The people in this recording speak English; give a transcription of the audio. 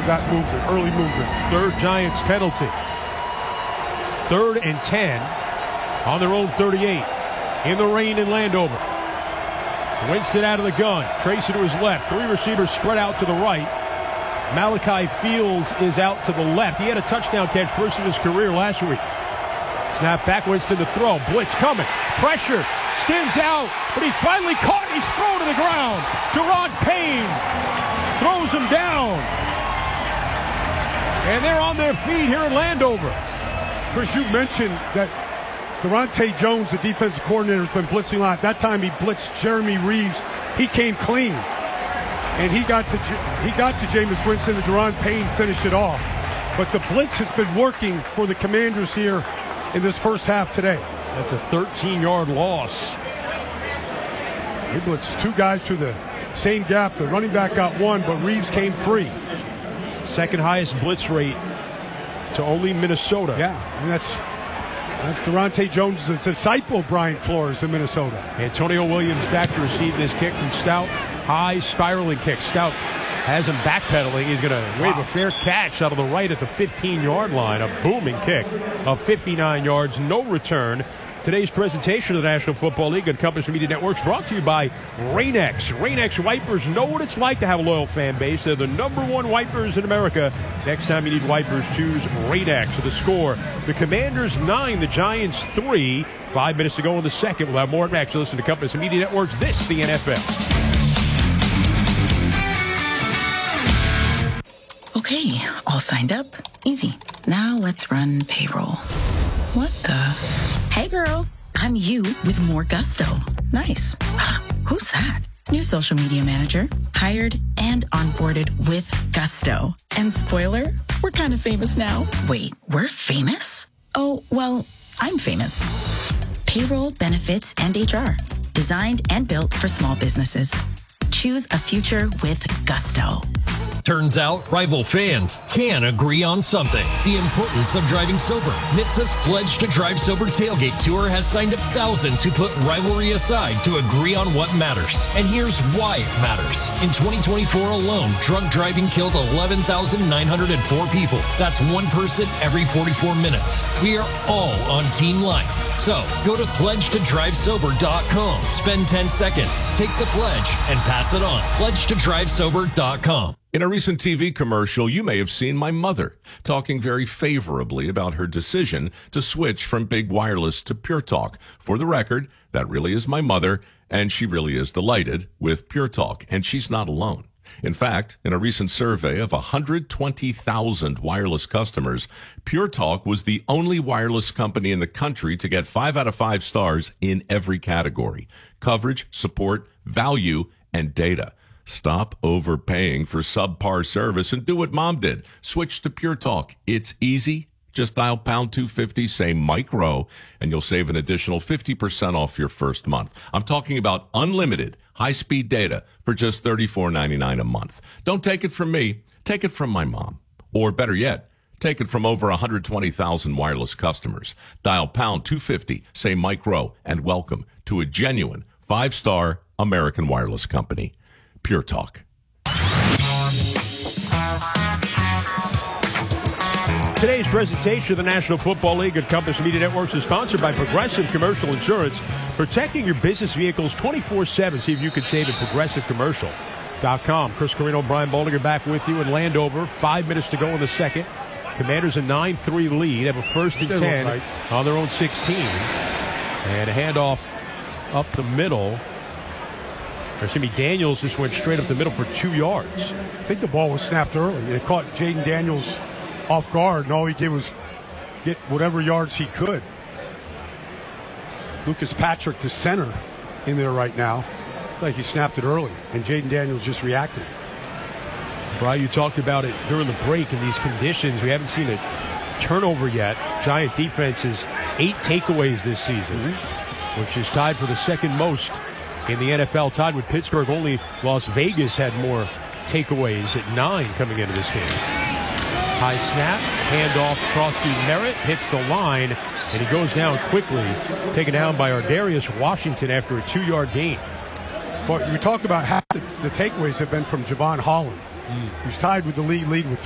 that movement, early movement. Third Giants penalty. 3rd and 10 on their own 38. In the rain in Landover. Winston out of the gun. Tracy to his left. 3 receivers spread out to the right. Malachi Fields is out to the left. He had a touchdown catch first in his career last week. Snap back, Winston to throw. Blitz coming. Pressure. Skins out. But he's finally caught. He's thrown to the ground. Jerron Payne throws him down. And they're on their feet here in Landover. Chris, you mentioned that Durante Jones, the defensive coordinator, has been blitzing a lot. That time he blitzed Jeremy Reeves. He came clean. And he got to Jameis Winston, and Jerron Payne finished it off. But the blitz has been working for the Commanders here in this first half today. That's a 13-yard loss. They blitzed 2 guys through the same gap. The running back got 1, but Reeves came free. Second highest blitz rate to only Minnesota. Yeah, and that's Durante Jones' disciple, Brian Flores, in Minnesota. Antonio Williams back to receive this kick from Stout. High spiraling kick. Stout has him backpedaling. He's going to wave a fair catch out of the right at the 15-yard line. A booming kick of 59 yards. No return. Today's presentation of the National Football League and Compass Media Networks brought to you by Rain-X. Rain-X wipers know what it's like to have a loyal fan base. They're the #1 wipers in America. Next time you need wipers, choose Rain-X. The score, the Commanders 9, the Giants 3. 5 minutes to go in the second. We'll have more next. Listen to Compass Media Networks. This is the NFL. Okay, all signed up. Easy. Now let's run payroll. What the? Hey girl, I'm you with more gusto. Nice. Who's that? New social media manager. Hired and onboarded with gusto. And spoiler, we're kind of famous now. Wait, we're famous? Oh, well, I'm famous. Payroll, benefits, and HR. Designed and built for small businesses. Choose a future with gusto. Turns out, rival fans can agree on something. The importance of driving sober. NHTSA's Pledge to Drive Sober Tailgate Tour has signed up thousands who put rivalry aside to agree on what matters. And here's why it matters. In 2024 alone, drunk driving killed 11,904 people. That's 1 person every 44 minutes. We are all on Team Life. So, go to pledgetodrivesober.com. Spend 10 seconds, take the pledge, and pass it on. Pledgetodrivesober.com. In a recent TV commercial, you may have seen my mother talking very favorably about her decision to switch from big wireless to Pure Talk. For the record, that really is my mother, and she really is delighted with Pure Talk, and she's not alone. In fact, in a recent survey of 120,000 wireless customers, Pure Talk was the only wireless company in the country to get 5 out of 5 stars in every category: coverage, support, value, and data. Stop overpaying for subpar service and do what Mom did. Switch to Pure Talk. It's easy. Just dial pound 250, say Mike Rowe, and you'll save an additional 50% off your first month. I'm talking about unlimited high-speed data for just $34.99 a month. Don't take it from me. Take it from my mom. Or better yet, take it from over 120,000 wireless customers. Dial pound 250, say Mike Rowe, and welcome to a genuine 5-star American wireless company. Pure Talk. Today's presentation of the National Football League and Compass Media Networks is sponsored by Progressive Commercial Insurance, protecting your business vehicles 24/7. See if you can save at progressivecommercial.com. Chris Carino, Brian Boldinger back with you in Landover. 5 minutes to go in the second. Commanders a 9-3 lead, have a 1st and 10 on their own 16. And a handoff up the middle. Daniels just went straight up the middle for 2 yards. I think the ball was snapped early. It caught Jaden Daniels off guard, and all he did was get whatever yards he could. Lucas Patrick, the center, in there right now. Like he snapped it early, and Jaden Daniels just reacted. Brian, you talked about it during the break in these conditions. We haven't seen a turnover yet. Giant defense is 8 takeaways this season, which is tied for the second most in the NFL, tied with Pittsburgh. Only Las Vegas had more takeaways at 9 coming into this game. High snap, handoff across the Merritt, hits the line, and he goes down quickly, taken down by Ardarius Washington after a 2-yard gain. Well, we talk about half the takeaways have been from Javon Holland, who's tied with the lead with